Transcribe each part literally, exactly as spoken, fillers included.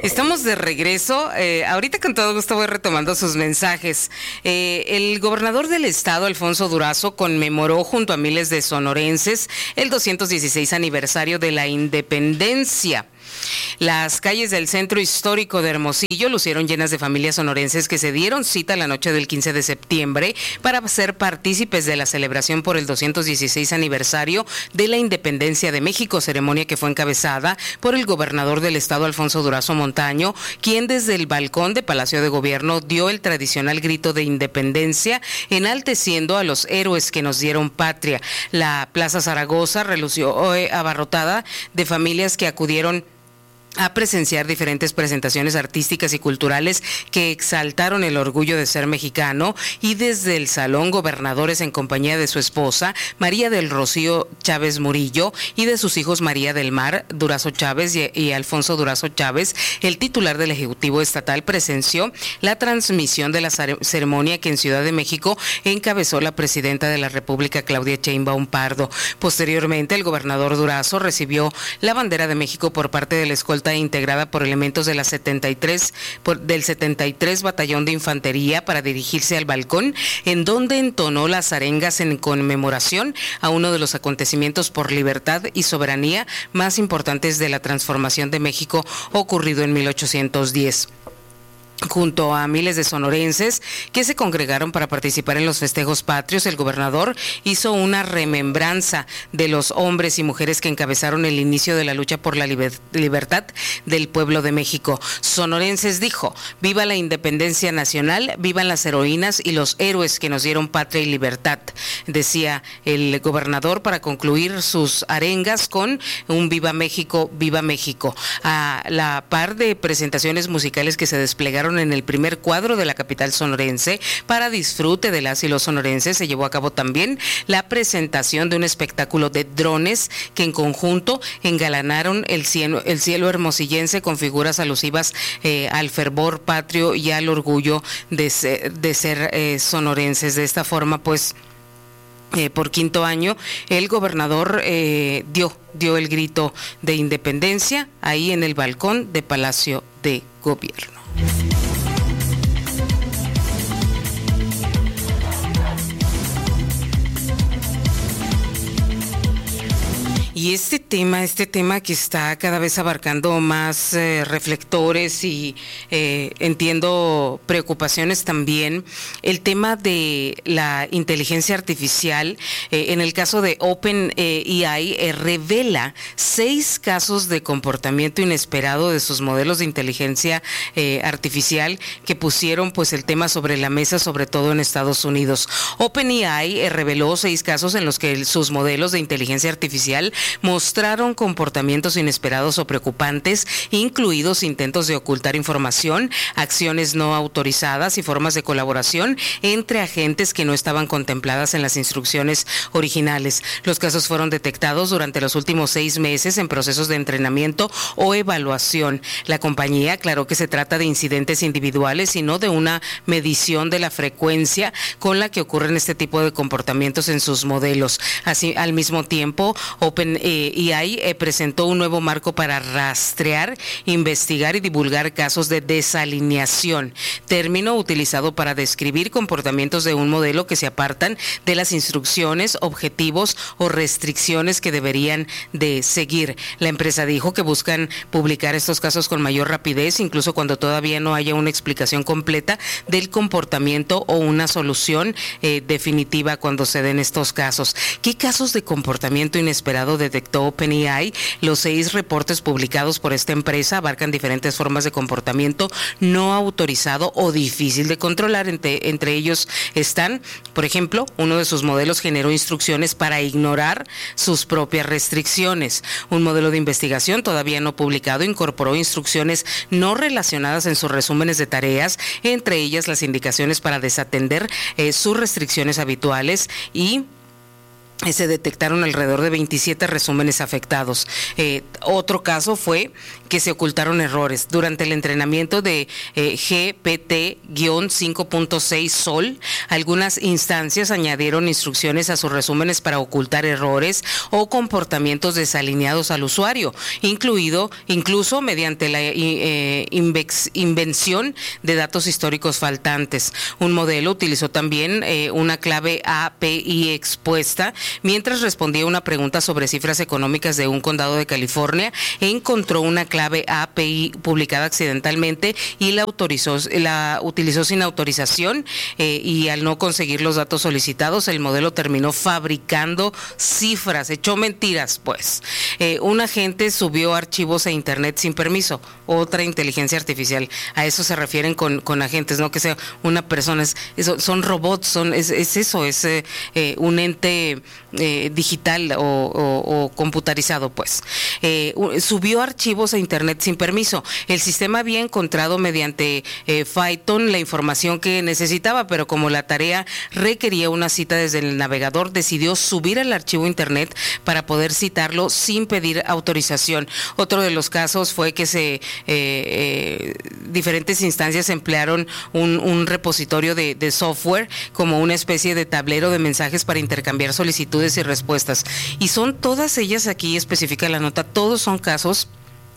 Estamos de regreso. Eh, ahorita con todo gusto voy retomando sus mensajes. Eh, el gobernador del estado, Alfonso Durazo, conmemoró junto a miles de sonorenses el doscientos dieciséis aniversario de la independencia. Las calles del centro histórico de Hermosillo lucieron llenas de familias sonorenses que se dieron cita la noche del quince de septiembre para ser partícipes de la celebración por el doscientos dieciséis aniversario de la independencia de México, ceremonia que fue encabezada por el gobernador del estado, Alfonso Durazo Montaño, quien desde el balcón de Palacio de Gobierno dio el tradicional grito de independencia, enalteciendo a los héroes que nos dieron patria. La Plaza Zaragoza relució eh, abarrotada de familias que acudieron a presenciar diferentes presentaciones artísticas y culturales que exaltaron el orgullo de ser mexicano, y desde el Salón Gobernadores, en compañía de su esposa María del Rocío Chávez Murillo y de sus hijos María del Mar Durazo Chávez y, y Alfonso Durazo Chávez, el titular del Ejecutivo Estatal presenció la transmisión de la ceremonia que en Ciudad de México encabezó la presidenta de la República, Claudia Sheinbaum Pardo. Posteriormente, el gobernador Durazo recibió la bandera de México por parte de la escolta integrada por elementos de la setenta y tres, por, del setenta y tres Batallón de Infantería, para dirigirse al balcón, en donde entonó las arengas en conmemoración a uno de los acontecimientos por libertad y soberanía más importantes de la transformación de México ocurrido en mil ochocientos diez. Junto a miles de sonorenses que se congregaron para participar en los festejos patrios, el gobernador hizo una remembranza de los hombres y mujeres que encabezaron el inicio de la lucha por la liber- libertad del pueblo de México. Sonorenses, dijo: viva la independencia nacional, vivan las heroínas y los héroes que nos dieron patria y libertad, decía el gobernador para concluir sus arengas con un viva México, viva México. A la par de presentaciones musicales que se desplegaron en el primer cuadro de la capital sonorense para disfrute de las y los sonorenses, se llevó a cabo también la presentación de un espectáculo de drones que en conjunto engalanaron el cielo, el cielo hermosillense con figuras alusivas eh, al fervor patrio y al orgullo de ser, de ser eh, sonorenses. De esta forma, pues, Eh, por quinto año, el gobernador eh, dio, dio el grito de independencia ahí en el balcón de Palacio de Gobierno. Y este tema, este tema que está cada vez abarcando más eh, reflectores y eh, entiendo preocupaciones también, el tema de la inteligencia artificial, eh, en el caso de OpenAI, eh, revela seis casos de comportamiento inesperado de sus modelos de inteligencia eh, artificial que pusieron pues el tema sobre la mesa, sobre todo en Estados Unidos. OpenAI eh, reveló seis casos en los que sus modelos de inteligencia artificial mostraron comportamientos inesperados o preocupantes, incluidos intentos de ocultar información, acciones no autorizadas y formas de colaboración entre agentes que no estaban contempladas en las instrucciones originales. Los casos fueron detectados durante los últimos seis meses en procesos de entrenamiento o evaluación. La compañía aclaró que se trata de incidentes individuales y no de una medición de la frecuencia con la que ocurren este tipo de comportamientos en sus modelos. Así, al mismo tiempo, OpenAI eh, presentó un nuevo marco para rastrear, investigar y divulgar casos de desalineación, término utilizado para describir comportamientos de un modelo que se apartan de las instrucciones, objetivos o restricciones que deberían de seguir. La empresa dijo que buscan publicar estos casos con mayor rapidez, incluso cuando todavía no haya una explicación completa del comportamiento o una solución eh, definitiva cuando se den estos casos. ¿Qué casos de comportamiento inesperado detectó OpenAI? Los seis reportes publicados por esta empresa abarcan diferentes formas de comportamiento no autorizado o difícil de controlar. Entre, entre ellos están, por ejemplo, uno de sus modelos generó instrucciones para ignorar sus propias restricciones. Un modelo de investigación todavía no publicado incorporó instrucciones no relacionadas en sus resúmenes de tareas, entre ellas las indicaciones para desatender eh, sus restricciones habituales, y se detectaron alrededor de veintisiete resúmenes afectados. Eh, otro caso fue que se ocultaron errores. Durante el entrenamiento de eh, G P T cinco punto seis Sol, algunas instancias añadieron instrucciones a sus resúmenes para ocultar errores o comportamientos desalineados al usuario, incluido incluso mediante la eh, invex, invención de datos históricos faltantes. Un modelo utilizó también eh, una clave A P I expuesta mientras respondía una pregunta sobre cifras económicas de un condado de California. Encontró una clave A P I publicada accidentalmente y la autorizó, la utilizó sin autorización eh, y al no conseguir los datos solicitados, el modelo terminó fabricando cifras, echó mentiras, pues. Eh, un agente subió archivos a internet sin permiso, otra inteligencia artificial. A eso se refieren con, con agentes, no que sea una persona, es, eso, son robots, son, es, es eso, es eh, eh, un ente eh, digital o, o, o computarizado, pues. Eh, subió archivos a internet sin permiso. El sistema había encontrado mediante eh, Python la información que necesitaba, pero como la tarea requería una cita desde el navegador, decidió subir el archivo a internet para poder citarlo sin pedir autorización. Otro de los casos fue que se eh, eh, diferentes instancias emplearon un, un repositorio de, de software como una especie de tablero de mensajes para intercambiar solicitudes y respuestas. Y son todas ellas, aquí especifica la nota, todos son casos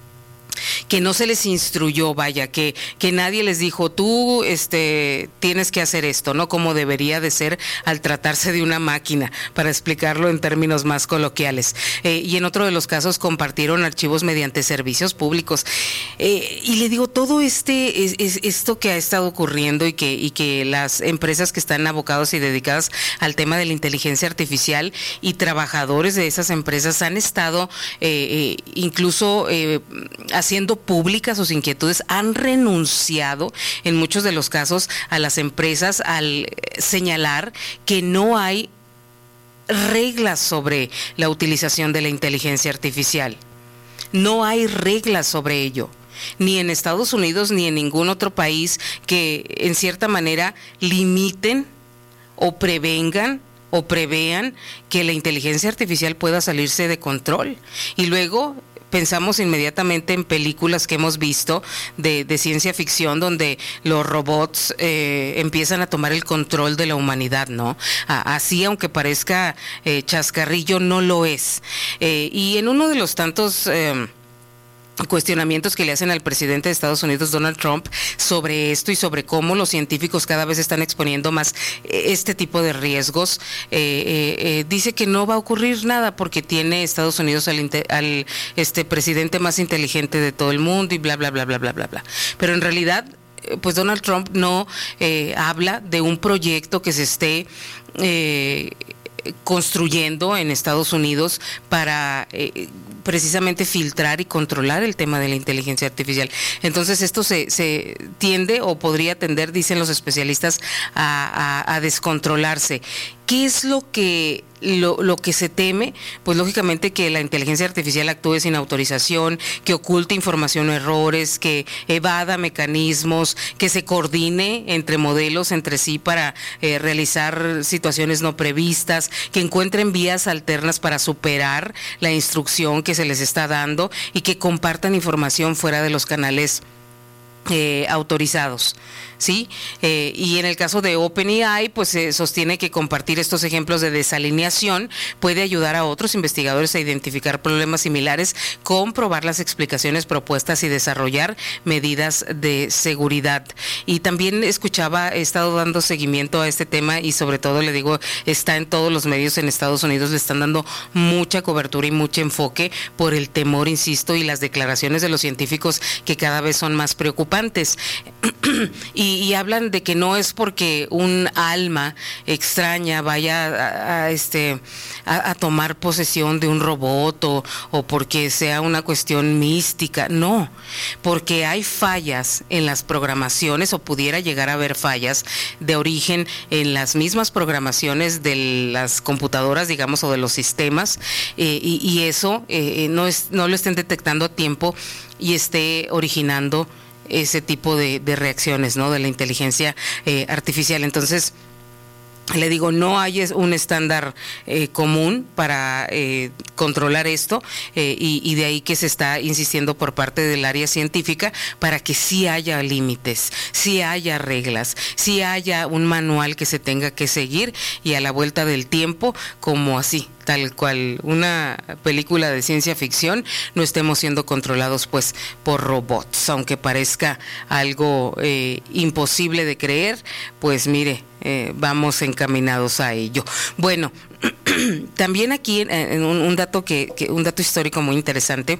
que no se les instruyó, vaya, que, que nadie les dijo, tú este, tienes que hacer esto, ¿no? Como debería de ser al tratarse de una máquina, para explicarlo en términos más coloquiales. Eh, y en otro de los casos compartieron archivos mediante servicios públicos. Eh, y le digo, todo este, es, es, esto que ha estado ocurriendo y que, y que las empresas que están abocadas y dedicadas al tema de la inteligencia artificial y trabajadores de esas empresas han estado eh, eh, incluso eh, haciendo públicas sus inquietudes, han renunciado en muchos de los casos a las empresas al señalar que no hay reglas sobre la utilización de la inteligencia artificial. No hay reglas sobre ello, ni en Estados Unidos ni en ningún otro país que en cierta manera limiten o prevengan o prevean que la inteligencia artificial pueda salirse de control. Y luego pensamos inmediatamente en películas que hemos visto de, de ciencia ficción donde los robots eh, empiezan a tomar el control de la humanidad, ¿no? A, así, aunque parezca eh, chascarrillo, no lo es. Eh, y en uno de los tantos Eh, cuestionamientos que le hacen al presidente de Estados Unidos, Donald Trump, sobre esto y sobre cómo los científicos cada vez están exponiendo más este tipo de riesgos, eh, eh, eh, dice que no va a ocurrir nada porque tiene Estados Unidos al, al este presidente más inteligente de todo el mundo y bla, bla, bla, bla, bla, bla, bla. Pero en realidad, pues Donald Trump no eh, habla de un proyecto que se esté Eh, construyendo en Estados Unidos para eh, precisamente filtrar y controlar el tema de la inteligencia artificial. Entonces esto se, se tiende o podría tender, dicen los especialistas, a, a, a descontrolarse. ¿Qué es lo que lo, lo que se teme? Pues lógicamente que la inteligencia artificial actúe sin autorización, que oculte información o errores, que evada mecanismos, que se coordine entre modelos entre sí para eh, realizar situaciones no previstas, que encuentren vías alternas para superar la instrucción que se les está dando y que compartan información fuera de los canales Eh, autorizados, ¿sí? Eh, y en el caso de OpenAI, pues se sostiene que compartir estos ejemplos de desalineación puede ayudar a otros investigadores a identificar problemas similares, comprobar las explicaciones propuestas y desarrollar medidas de seguridad. Y también escuchaba, he estado dando seguimiento a este tema y sobre todo le digo, está en todos los medios en Estados Unidos, le están dando mucha cobertura y mucho enfoque por el temor, insisto, y las declaraciones de los científicos que cada vez son más preocupantes. y, y hablan de que no es porque un alma extraña vaya a, a este a, a tomar posesión de un robot o, o porque sea una cuestión mística, no, porque hay fallas en las programaciones o pudiera llegar a haber fallas de origen en las mismas programaciones de las computadoras, digamos, o de los sistemas, eh, y, y eso eh, no es no lo estén detectando a tiempo y esté originando ese tipo de, de reacciones, ¿no? De la inteligencia eh, artificial. Entonces, Le digo, no hay un estándar eh, común para eh, controlar esto eh, y, y de ahí que se está insistiendo por parte del área científica para que sí haya límites, sí haya reglas, sí haya un manual que se tenga que seguir y a la vuelta del tiempo, como así, tal cual una película de ciencia ficción, no estemos siendo controlados pues por robots, aunque parezca algo eh, imposible de creer, pues mire, eh, vamos encaminados a ello. Bueno, también aquí en, en un, un dato que, que un dato histórico muy interesante,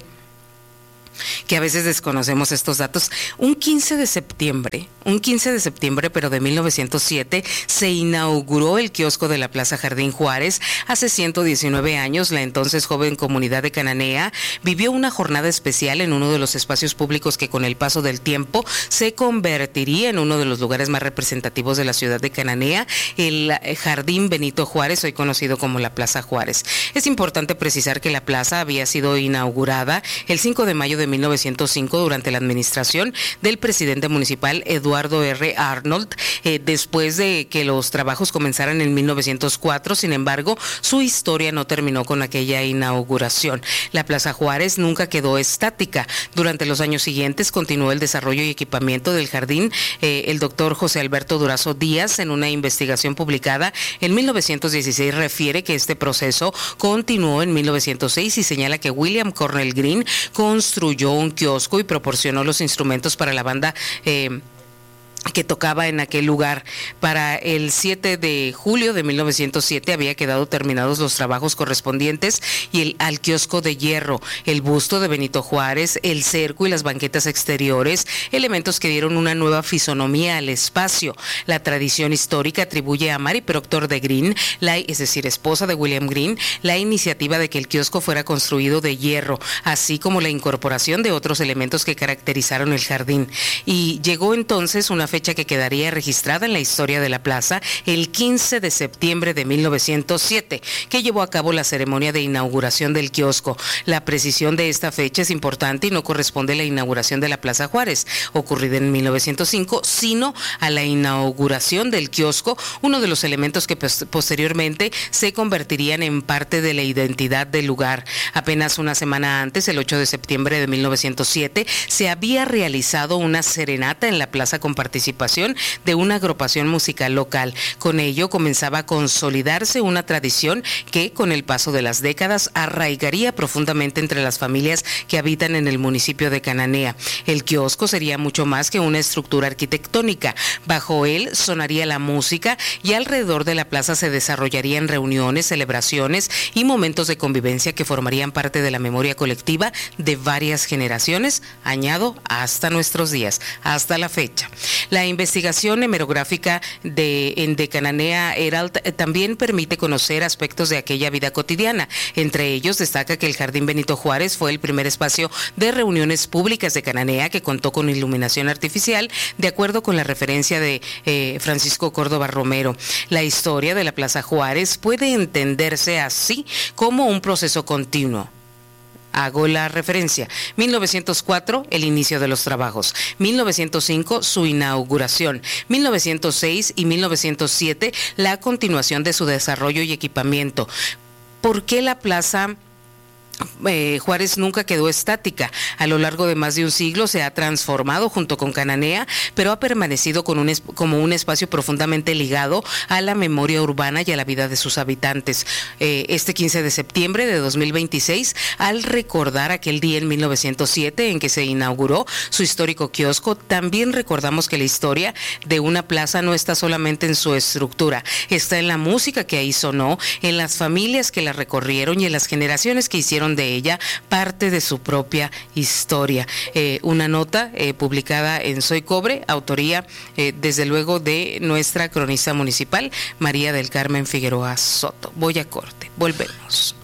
que a veces desconocemos estos datos. Un quince de septiembre, un quince de septiembre, pero de mil novecientos siete, se inauguró el kiosco de la Plaza Jardín Juárez. Hace ciento diecinueve años, la entonces joven comunidad de Cananea vivió una jornada especial en uno de los espacios públicos que con el paso del tiempo se convertiría en uno de los lugares más representativos de la ciudad de Cananea, el Jardín Benito Juárez, hoy conocido como la Plaza Juárez. Es importante precisar que la plaza había sido inaugurada el cinco de mayo de mil novecientos cinco durante la administración del presidente municipal Eduardo R. Arnold, eh, después de que los trabajos comenzaran en mil novecientos cuatro. Sin embargo, su historia no terminó con aquella inauguración. La Plaza Juárez nunca quedó estática. Durante los años siguientes continuó el desarrollo y equipamiento del jardín. Eh, el doctor José Alberto Durazo Díaz, en una investigación publicada en mil novecientos dieciséis, refiere que este proceso continuó en mil novecientos seis y señala que William Cornell Green construyó un kiosco y proporcionó los instrumentos para la banda eh, que tocaba en aquel lugar. Para el siete de julio de mil novecientos siete había quedado terminados los trabajos correspondientes y el al kiosco de hierro, el busto de Benito Juárez, el cerco y las banquetas exteriores, elementos que dieron una nueva fisonomía al espacio. La tradición histórica atribuye a Mary Proctor de Green, la, es decir, esposa de William Green, la iniciativa de que el kiosco fuera construido de hierro, así como la incorporación de otros elementos que caracterizaron el jardín. Y llegó entonces una fecha que quedaría registrada en la historia de la plaza, el quince de septiembre de mil novecientos siete, que llevó a cabo la ceremonia de inauguración del kiosco. La precisión de esta fecha es importante y no corresponde a la inauguración de la Plaza Juárez, ocurrida en mil novecientos cinco, sino a la inauguración del kiosco, uno de los elementos que posteriormente se convertirían en parte de la identidad del lugar. Apenas una semana antes, el ocho de septiembre de mil novecientos siete, se había realizado una serenata en la plaza con participación de una agrupación musical local. Con ello comenzaba a consolidarse una tradición que, con el paso de las décadas, arraigaría profundamente entre las familias que habitan en el municipio de Cananea. El kiosco sería mucho más que una estructura arquitectónica. Bajo él sonaría la música y alrededor de la plaza se desarrollarían reuniones, celebraciones y momentos de convivencia que formarían parte de la memoria colectiva de varias generaciones, añado, hasta nuestros días, hasta la fecha. La investigación hemerográfica de, en de Cananea Herald eh, también permite conocer aspectos de aquella vida cotidiana. Entre ellos destaca que el Jardín Benito Juárez fue el primer espacio de reuniones públicas de Cananea que contó con iluminación artificial, de acuerdo con la referencia de eh, Francisco Córdoba Romero. La historia de la Plaza Juárez puede entenderse así como un proceso continuo. Hago la referencia. mil novecientos cuatro, el inicio de los trabajos. mil novecientos cinco, su inauguración. mil novecientos seis y mil novecientos siete, la continuación de su desarrollo y equipamiento. ¿Por qué la plaza Eh, Juárez nunca quedó estática? A lo largo de más de un siglo se ha transformado junto con Cananea, pero ha permanecido con un es, como un espacio profundamente ligado a la memoria urbana y a la vida de sus habitantes. Eh, este quince de septiembre de dos mil veintiséis, al recordar aquel día en mil novecientos siete en que se inauguró su histórico kiosco, también recordamos que la historia de una plaza no está solamente en su estructura, está en la música que ahí sonó, en las familias que la recorrieron y en las generaciones que hicieron de ella parte de su propia historia. Eh, una nota eh, publicada en Soy Cobre, autoría eh, desde luego de nuestra cronista municipal, María del Carmen Figueroa Soto. Voy a corte, volvemos.